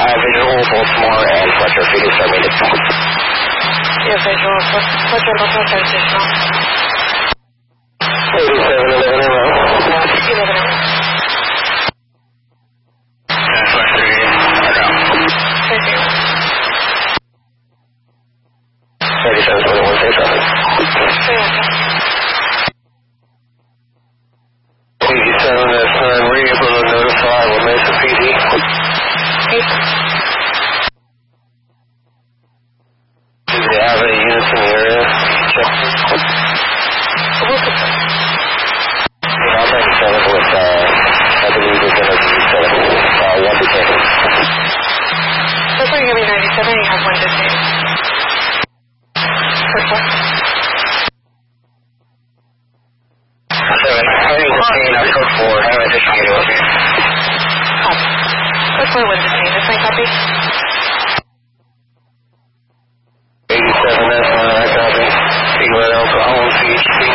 visual, Baltimore, and Fletcher. If you can start me to call. Yeah, visual, Fletcher, Baltimore, Sensational. 87, 11 in row. 11 in row. 37, 21, say something. 87, that's fine. Were you able to notify La Mesa PD? 8. Do they have any units in the area? Check. I'll take a 7 with, I believe we're going to be 7. 1 detained. That's why you're going to be 97 and you have 1 detained. Perfect. 7, having detained, I'll code 4. I have additional unit with me. Copy. Code 4, 1 detained. Is my copy? 87, that's fine. I copy. Eagle Alpha, home, CHP.